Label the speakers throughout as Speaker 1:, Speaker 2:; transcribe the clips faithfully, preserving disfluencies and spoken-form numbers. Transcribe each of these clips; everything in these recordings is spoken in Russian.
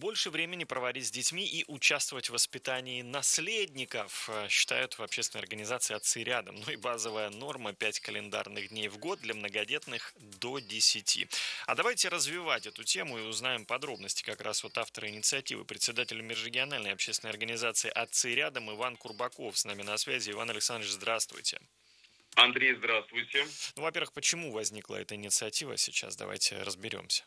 Speaker 1: больше времени проводить с детьми и участвовать в воспитании наследников, э, считают в общественной организации «Отцы рядом». Ну и базовая норма — пять календарных дней в год для многодетных до десяти. А давайте развивать эту тему и узнаем подробности как раз вот автора инициативы, председатель межрегиональной общественной организации «Отцы рядом» Иван Курбаков с нами на связи. Иван Александрович, здравствуйте.
Speaker 2: Андрей, здравствуйте.
Speaker 1: Ну, во-первых, почему возникла эта инициатива сейчас? Давайте разберемся.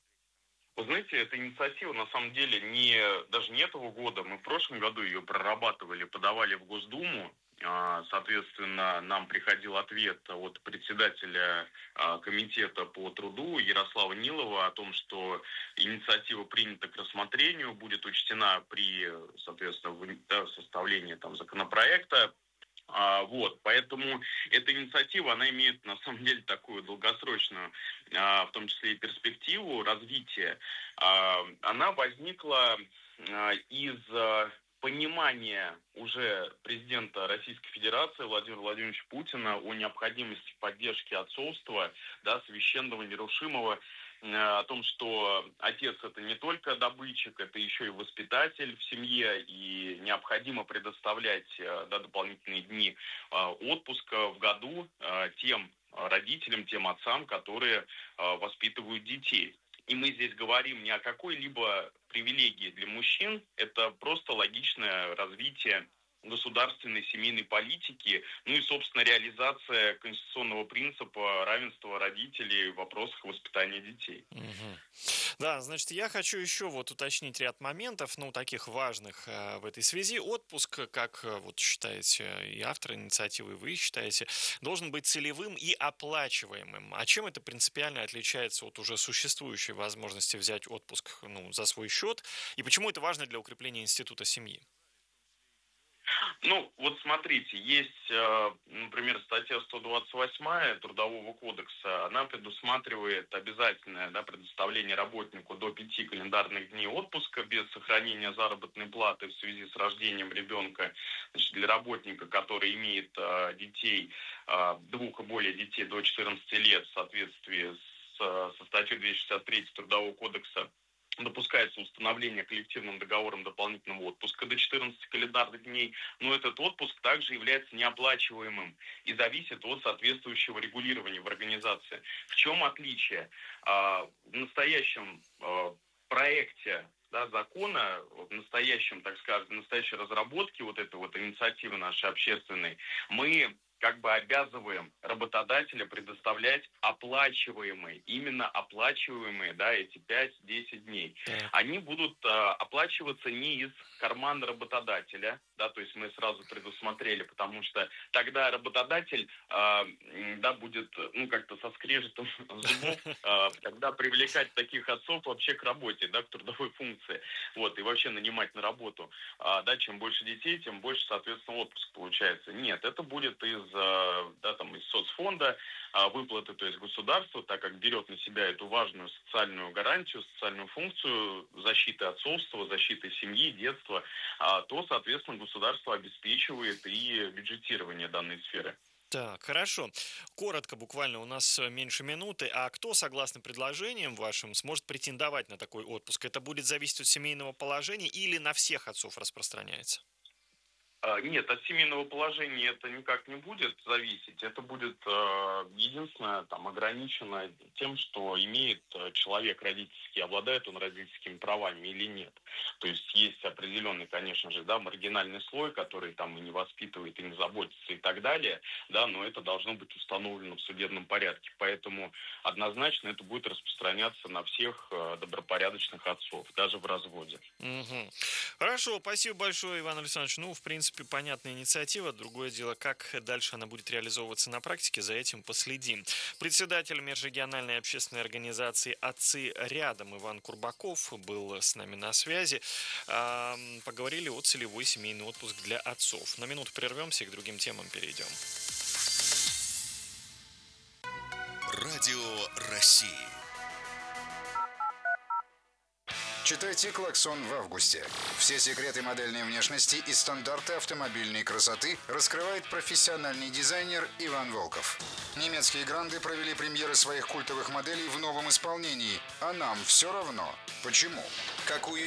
Speaker 2: Вы знаете, эта инициатива на самом деле не даже не этого года. Мы в прошлом году ее прорабатывали, подавали в Госдуму. А, Соответственно, нам приходил ответ от председателя а, комитета по труду Ярослава Нилова о том, что инициатива принята к рассмотрению, будет учтена при, соответственно, в- да, составлении там, законопроекта. А, вот, поэтому эта инициатива, она имеет на самом деле такую долгосрочную, а, в том числе и перспективу развития. А, она возникла а, из а, понимания уже президента Российской Федерации Владимира Владимировича Путина о необходимости поддержки отцовства, да, священного, нерушимого, э, о том, что отец это не только добытчик, это еще и воспитатель в семье, и необходимо предоставлять э, да, дополнительные дни э, отпуска в году э, тем родителям, тем отцам, которые э, воспитывают детей. И мы здесь говорим не о какой-либо привилегии для мужчин, это просто логичное развитие государственной семейной политики, ну и, собственно, реализация конституционного принципа равенства родителей в вопросах воспитания детей.
Speaker 1: Мгм. Да, значит, я хочу еще вот уточнить ряд моментов, ну, таких важных э, в этой связи. Отпуск, как э, вот считаете и автор инициативы, и вы считаете, должен быть целевым и оплачиваемым. А чем это принципиально отличается от уже существующей возможности взять отпуск, ну, за свой счет? И почему это важно для укрепления института семьи?
Speaker 2: Ну, вот смотрите, есть, э, например, статья сто двадцать восемь Трудового кодекса, она предусматривает обязательное, да, предоставление работнику до пяти календарных дней отпуска без сохранения заработной платы в связи с рождением ребенка. Значит, для работника, который имеет э, детей, э, двух и более детей до четырнадцати лет в соответствии с, э, со статьей двести шестьдесят три Трудового кодекса, допускается установление коллективным договором дополнительного отпуска до четырнадцати календарных дней, но этот отпуск также является неоплачиваемым и зависит от соответствующего регулирования в организации. В чем отличие? А, В настоящем а, проекте, да, закона, в настоящем, так скажем, в настоящей разработке вот этой вот инициативы нашей общественной, мы как бы обязываем работодателя предоставлять оплачиваемые, именно оплачиваемые, да, эти пять-десять дней.
Speaker 1: Так.
Speaker 2: Они будут э, оплачиваться не из кармана работодателя, да, то есть мы сразу предусмотрели, потому что тогда работодатель, э, м, да, будет, ну, как-то со скрежетом зубов, э, тогда привлекать таких отцов вообще к работе, да, к трудовой функции, вот, и вообще нанимать на работу. А, да, чем больше детей, тем больше, соответственно, отпуск получается. Нет, это будет из, э, да, там, из соцфонда а, выплаты, то есть государство, так как берет на себя эту важную социальную гарантию, социальную функцию защиты отцовства, защиты семьи, детства, а, то, соответственно, государство обеспечивает и бюджетирование данной сферы.
Speaker 1: Так, хорошо. Коротко, буквально, у нас э, меньше минуты. А кто, согласно предложениям вашим, сможет претендовать на такой отпуск? Это будет зависеть от семейного положения или на всех отцов распространяется?
Speaker 2: А, Нет, от семейного положения это никак не будет зависеть. Это будет э, единственное там ограничено тем, что имеет э, человек родительский, обладает он родительскими правами или нет. То есть есть определенный, конечно же, да, маргинальный слой, который там и не воспитывает, и не заботится и так далее, да, но это должно быть установлено в судебном порядке. Поэтому однозначно это будет распространяться на всех э, добропорядочных отцов, даже в разводе.
Speaker 1: Мгм. Хорошо, спасибо большое, Иван Александрович. Ну, в принципе, понятная инициатива. Другое дело, как дальше она будет реализовываться на практике, за этим последим. Председатель межрегиональной общественной организации «Отцы рядом» Иван Курбаков был с нами на связи. Ам, Поговорили о целевой семейный отпуск для отцов. На минуту прервемся и к другим темам перейдем.
Speaker 3: Радио России.
Speaker 4: Читайте «Клаксон» в августе. Все секреты модельной внешности и стандарты автомобильной красоты раскрывает профессиональный дизайнер Иван Волков. Немецкие гранды провели премьеры своих культовых моделей в новом исполнении, а нам все равно. Почему? Какую